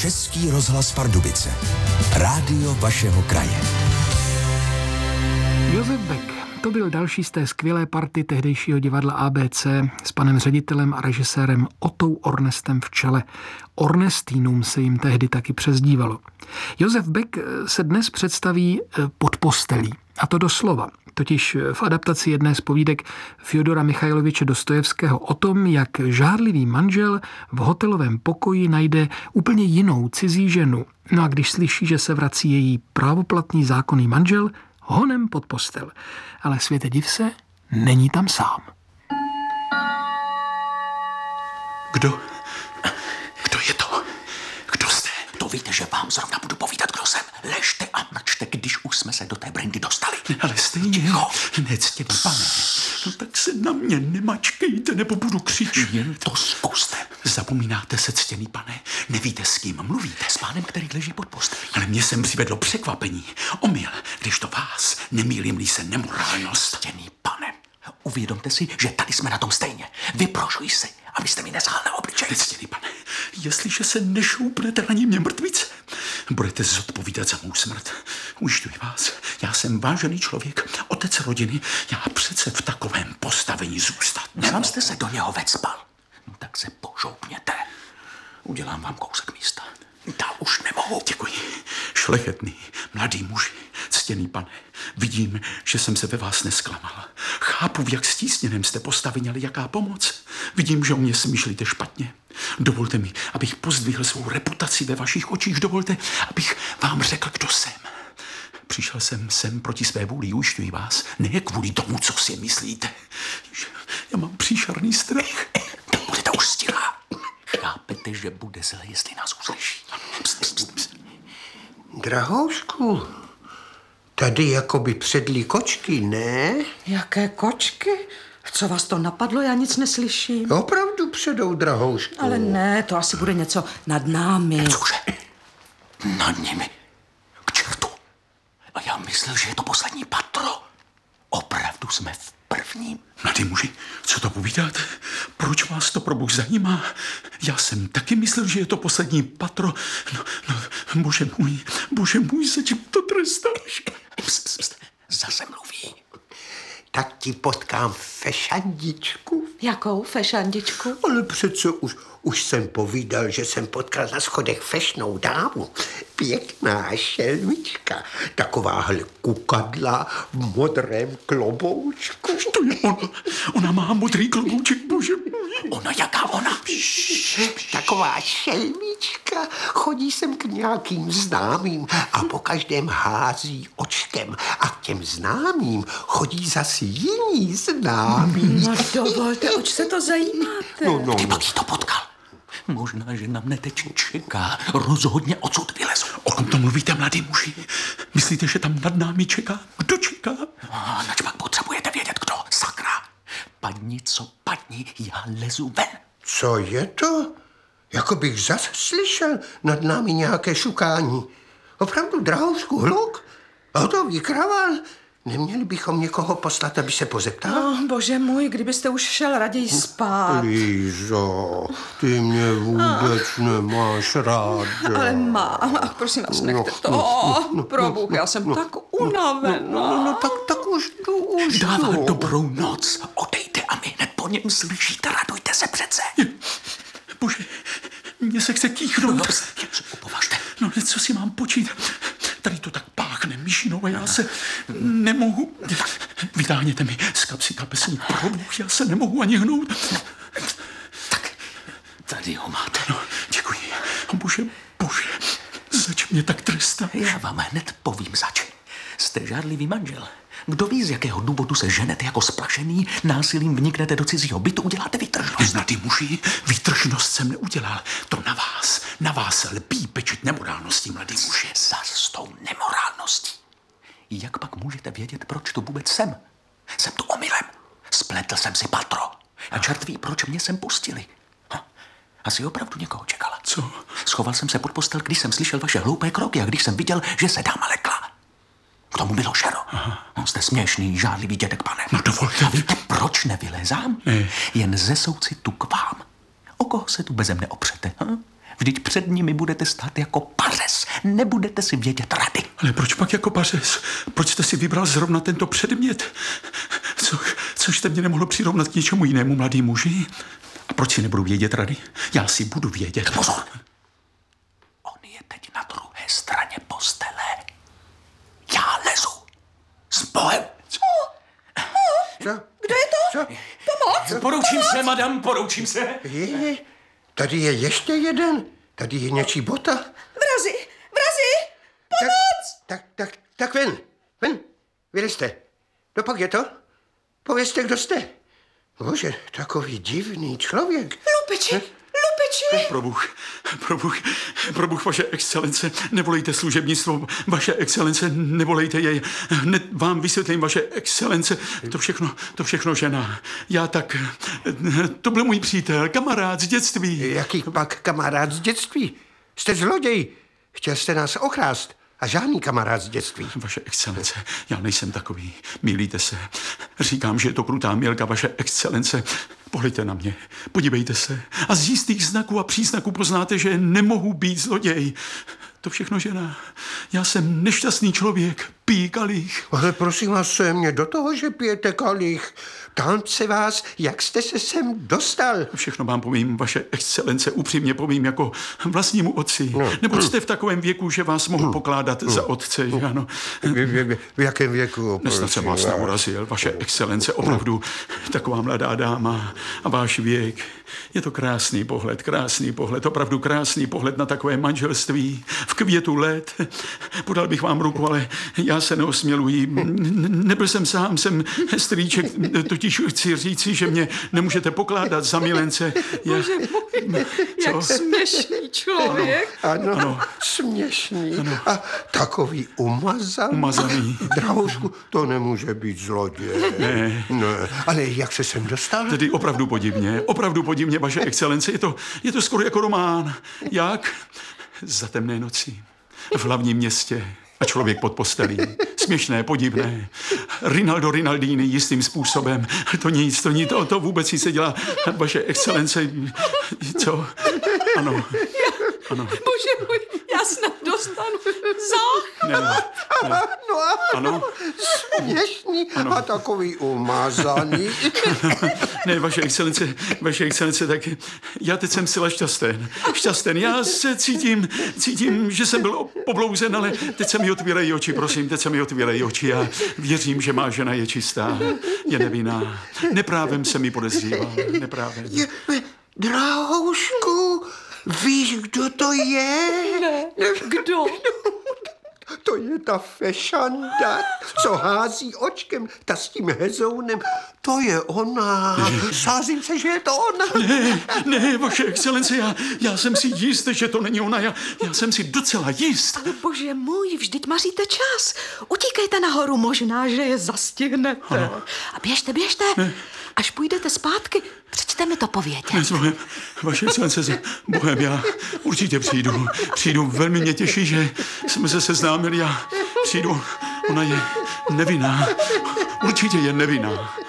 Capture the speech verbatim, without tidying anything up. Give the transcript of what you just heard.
Český rozhlas Pardubice. Rádio vašeho kraje. Josef Beck, to byl další z té skvělé party tehdejšího divadla A B C s panem ředitelem a režisérem Otou Ornestem v čele. Ornestínům se jim tehdy taky přezdívalo. Josef Beck se dnes představí pod postelí, a to doslova. Totiž v adaptaci jedné z povídek Fjodora Michajloviče Dostojevského o tom, jak žárlivý manžel v hotelovém pokoji najde úplně jinou cizí ženu. No a když slyší, že se vrací její právoplatný zákonný manžel, honem pod postel. Ale světe div se, není tam sám. Kdo? Kdo je to? Kdo jste? To víte, že vám zrovna budu povídat, kdo jsem. Ležte a mlčte, když už jsme se do té brandy dostali. Ale stejně, Ticho. nectěný pane. No tak se na mě nemačkejte, nebo budu křičet. Jen to zkuste. Zapomínáte se, ctěný pane. Nevíte, s kým mluvíte. S pánem, který leží pod postelí. Ale mě sem přivedlo překvapení. Omyl, když to vás nemýlím-li se nemorálnost. Ctěný pane, uvědomte si, že tady jsme na tom stejně. Vyprošuji si, abyste mi nezhal na obličej. Ctěný pane, jestliže se nešoupnete na ní mě mrtvice, budete zodpovídat za mou smrt. Ujišťuji vás, já jsem vážený člověk, otec rodiny, já přece v takovém postavení zůstat nemohu. Sám jste se do něho vecpal. No tak se požoupněte. Udělám vám kousek místa. Dál už nemohu. Děkuji. Šlechetný, mladý muži, ctěný pane, vidím, že jsem se ve vás nesklamal. Chápu, v jak stísněném jste postaveni, jaká pomoc. Vidím, že o mě smýšlíte špatně. Dovolte mi, abych pozdvihl svou reputaci ve vašich očích. Dovolte, abych vám řekl, kdo jsem. Přišel jsem sem proti své vůli, ujišťuji vás, ne kvůli tomu, co si myslíte. Já mám příšerný strach. Budete už stilá. Chápete, že bude zle, jestli nás uslyší. Pst, pst, pst. Drahoušku, tady jakoby předlí kočky, ne? Jaké kočky? Co vás to napadlo? Já nic neslyším. Opravdu předou, drahoušku. Ale ne, to asi bude něco nad námi. Cože? Nad nimi. K čertu. A já myslel, že je to poslední patro. Opravdu jsme v prvním. Mladý muži, co to povídáte? Proč vás to pro Bůh zajímá? Já jsem taky myslel, že je to poslední patro. No, no, bože můj, bože můj, za čím to trestáš? Pst, pst, pst. Zase mluví. Tak ti potkám fešandičku. Jakou fešandičku? Ale přece už, už jsem povídal, že jsem potkal na schodech fešnou dámu. Pěkná šelmička. Takováhle kukadla v modrém kloboučku. To je ona. Ona má modrý klobouček, bože můj. Ona jaká ona? Taková šelmička. Chodí sem k nějakým známým a po každém hází očkem. A k těm známým chodí zas jiní známí. No dovolte, oč se to zajímáte? No, no, Ty no. pak jí to potkal. Možná, že na mne teď čeká. Rozhodně odsud vylezu. O kom to mluvíte, mladý muži? Myslíte, že tam nad námi čeká? Kdo čeká? A nač pak potřebujete vědět, kdo. Sakra. Padni, co padni, já lezu ven. Co je to? Jako bych zas slyšel nad námi nějaké šukání. Opravdu, drahoušku, hluk? Hotový kraval? Neměli bychom někoho poslat, aby se pozeptal? No, bože můj, kdybyste už šel raději spát. Lízo, ty mě vůbec nemáš rád. Ale mám, ach, prosím vás, nechte to. Oh, pro Bůh, já jsem tak unavená. No, no, tak, tak už jdu, už jdu. Dává dobrou noc. Odejte a my hned po něm slyšíte. Radujte se přece. Bože, mně se chce kýchnout. No, upovažte. No, co si mám počít? Tady to tak páchne myšinou a já se nemohu. Vytáhněte mi z kapsy kapesní probůh, já se nemohu ani hnout. Tak, tady ho máte. No, děkuji. Bože, bože, zač mě tak trestáš? Já vám hned povím zač. Jste žárlivý manžel. Kdo ví, z jakého důvodu se ženete jako splašený, násilím vniknete do cizího bytu, uděláte výtržnost. Mladý muži, výtržnost jsem neudělal. To na vás, na vás lpí pečet nemorálností, mladý muži. Zas s tou nemorálností. Jak pak můžete vědět, proč tu vůbec jsem? Jsem tu omylem. Spletl jsem si patro. A čert ví, proč mě sem pustili. Ha, asi opravdu někoho čekala. Co? Schoval jsem se pod postel, když jsem slyšel vaše hloupé kroky a když jsem viděl, že se dáma lekla. K tomu bylo šero. No, jste směšný, žádlivý dědek, pane. No dovolte. A víte, proč nevylézám? Ne. Jen ze soucitu k vám. O koho se tu beze mne opřete? Ha? Vždyť před nimi budete stát jako pařez. Nebudete si vědět rady. Ale proč pak jako pařez? Proč jste si vybral zrovna tento předmět? Co, což jste mě nemohlo přirovnat k něčemu jinému, mladý muži? A proč si nebudu vědět rady? Já si budu vědět. Pozor! On je teď na druhé straně postele. Já lezu. S Bohem. Co? Kdo je to? Co? Pomoc! Poroučím se, madam, poroučím se. Je, tady je ještě jeden. Tady je něčí bota. Vrazi! Vrazi! Pomoc! Tak, tak, tak, tak ven. Ven. Vylezte. No pak je to? Povězte, kdo jste. Bože, takový divný člověk. Lupiči! Lupiči! Probuch, probuch, probuch, vaše excelence, nevolejte služebnictvo, vaše excelence, nevolejte jej, hned vám vysvětlím, vaše excelence, to všechno, to všechno žena. Já tak, to byl můj přítel, kamarád z dětství. Jaký pak kamarád z dětství? Jste zloděj. Chtěl jste nás okrást. A žádný kamarád z dětství. Vaše excelence, já nejsem takový, mýlíte se. Říkám, že je to krutá mýlka, vaše excelence. Pohlejte na mě, podívejte se. A z jistých znaků a příznaků poznáte, že nemohu být zloděj. To všechno žena. Já jsem nešťastný člověk, pijí kalich. Ale prosím vás, co je mě do toho, že pijete kalich? Ptám se vás, jak jste se sem dostal? Všechno vám povím, vaše excelence, upřímně povím jako vlastnímu otci. No. Nebo jste v takovém věku, že vás mohu pokládat za otce, že ano. V, v, v jakém věku? Nesnad jsem vás neurazil, vaše excelence, opravdu taková mladá dáma a váš věk. Je to krásný pohled, krásný pohled, opravdu krásný pohled na takové manželství v květu let. Podal bych vám ruku, ale já se neosměluji. Nebyl jsem sám, jsem strýček, totiž chci říci, že mě nemůžete pokládat za milence. Já... Bože můj, jak směšný člověk. Ano, ano. Směšný. Ano. A takový umazaný. Umazaný. Drahoušku, to nemůže být zloděj. Ne. Ne. Ale jak se sem dostal? Tedy opravdu podivně, opravdu podivně, vaše excelence. Je to, je to skoro jako román. Jak? Za temné noci. V hlavním městě. A člověk pod postelí. Směšné, podivné. Rinaldo Rinaldini jistým způsobem. To nic, to nic, to, to vůbec nic se dělá. Vaše excelence, co? Ano. Ano. Bože můj, já snad dostanu zách. Ne, ne. No a Ano. směšný Ano. a takový umazaný. Ne, vaše excelence, vaše excelence, tak já teď jsem zcela šťasten. Šťasten. Já se cítím, cítím, že jsem byl poblouzen, ale teď se mi otvírají oči, prosím, teď se mi otvírají oči. Já věřím, že má žena je čistá, je nevinná. Neprávem se mi podezřívá, neprávem. Je, drahoušku, víš, kdo to je? Ne, kdo? To je ta fešanda, co hází očkem, ta s tím hezounem. To je ona. Sázím se, že je to ona. Ne, ne, vaše excelence, já, já jsem si jist, že to není ona. Já, já jsem si docela jist. Ale bože můj, vždyť maříte čas. Utíkejte nahoru, možná, že je zastihnete. Ano. A běžte, běžte. Ne. Až půjdete zpátky, přečte mi to povědět. Ne, s Bohem, vaše excelence, s Bohem, já určitě přijdu. Přijdu, velmi mě těší, že jsme se seznámili. Já přijdu, ona je nevinná. Určitě je nevinná.